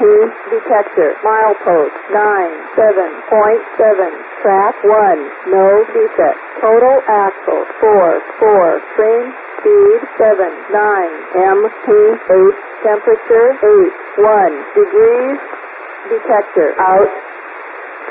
detector. Milepost 97.7. Track 1. No defect. Total axle 4. Train speed 7. 9. MPH. Temperature 8. 1 degrees. Detector out.